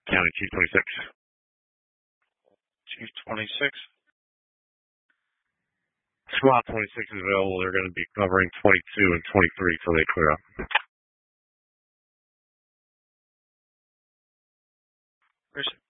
County Chief 26. Chief 26. SWAT 26 is available. They're going to be covering 22 and 23 till they clear up. Where's